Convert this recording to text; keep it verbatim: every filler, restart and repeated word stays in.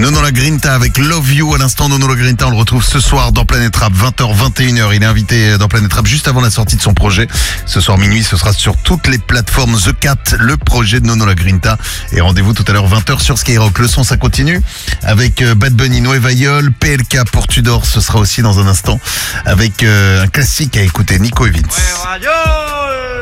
Nono La Grinta avec Love You. À l'instant, Nono La Grinta, on le retrouve ce soir dans Planète Rap, vingt heures, vingt et une heures. Il est invité dans Planète Rap juste avant la sortie de son projet. Ce soir minuit, ce sera sur toutes les plateformes The Cat, le projet de Nono La Grinta. Et rendez-vous tout à l'heure, vingt heures sur Skyrock. Le son, ça continue avec Bad Bunny, Nueva Yol, P L K pour Tudor. Ce sera aussi dans un instant avec euh, un classique à écouter, Nico et Vince. Ouais, radio